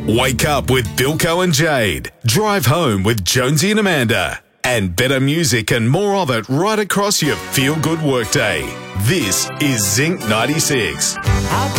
Wake up with Bilko and Jade. Drive home with Jonesy and Amanda. And better music and more of it right across your feel-good workday. This is Zinc 96.